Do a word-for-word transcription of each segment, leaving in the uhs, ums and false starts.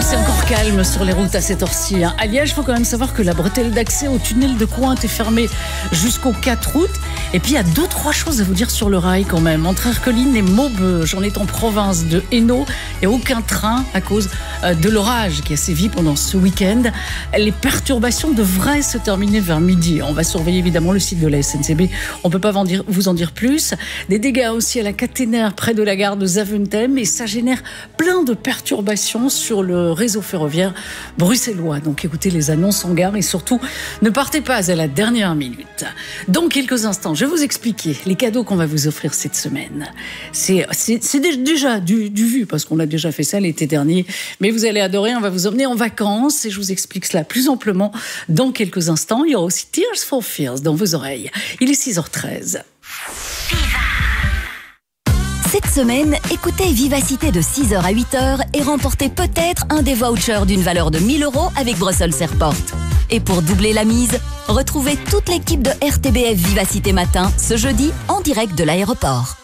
C'est encore calme sur les routes à cette heure-ci. Hein. À Liège, il faut quand même savoir que la bretelle d'accès au tunnel de Cointe est fermée jusqu'au quatre août. Et puis, il y a deux, trois choses à vous dire sur le rail quand même. Entre Erqueline et Maubeuge, on est en province de Hainaut. Il n'y a aucun train à cause de l'orage qui a sévi pendant ce week-end. Les perturbations devraient se terminer vers midi. On va surveiller évidemment le site de la S N C B. On ne peut pas vous en dire plus. Des dégâts aussi à la caténaire près de la gare de Zaventem. Et ça génère plein de perturbations sur le réseau ferroviaire bruxellois. Donc écoutez les annonces en gare et surtout ne partez pas à la dernière minute. Dans quelques instants, je vais vous expliquer les cadeaux qu'on va vous offrir cette semaine. C'est, c'est, c'est déjà du, du vu parce qu'on a déjà fait ça l'été dernier. Mais vous allez adorer, on va vous emmener en vacances et je vous explique cela plus amplement dans quelques instants. Il y aura aussi Tears for Fears dans vos oreilles. Il est six heures treize. Cette semaine, écoutez Vivacité de six heures à huit heures et remportez peut-être un des vouchers d'une valeur de mille euros avec Brussels Airport. Et pour doubler la mise, retrouvez toute l'équipe de R T B F Vivacité Matin ce jeudi en direct de l'aéroport.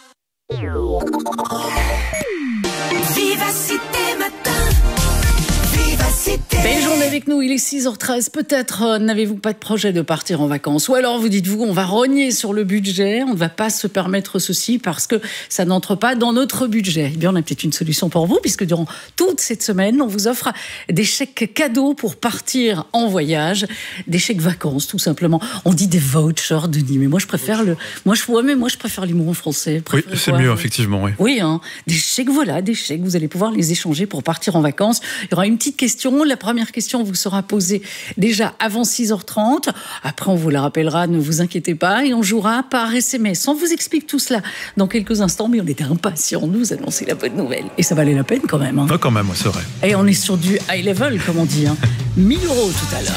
Vivacité Matin. Vivacité. Belle journée avec nous, il est six heures treize. Peut-être euh, n'avez-vous pas de projet de partir en vacances. Ou alors vous dites-vous, on va rogner sur le budget, on ne va pas se permettre ceci parce que ça n'entre pas dans notre budget. Eh bien, on a peut-être une solution pour vous, puisque durant toute cette semaine, on vous offre des chèques cadeaux pour partir en voyage, des chèques vacances, tout simplement. On dit des vouchers, Denis, mais moi je préfère le, moi je, ouais, mais moi je préfère les mots en français. Oui, c'est quoi, mieux, ouais. effectivement, oui. Oui, hein, des chèques, voilà, des chèques. Vous allez pouvoir les échanger pour partir en vacances. Il y aura une petite question. La première question vous sera posée déjà avant six heures trente. Après, on vous la rappellera, ne vous inquiétez pas. Et on jouera par S M S. On vous explique tout cela dans quelques instants, mais on était impatients de nous annoncer la bonne nouvelle. Et ça valait la peine quand même. Hein. Non, quand même, c'est vrai. Et on est sur du high level, comme on dit. Hein. mille euros tout à l'heure.